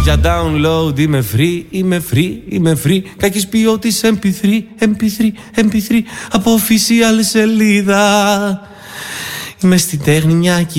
για download. Είμαι free, είμαι free, είμαι free. Κακής ποιότητας MP3 από official σελίδα. Είμαι στην τέχνη μια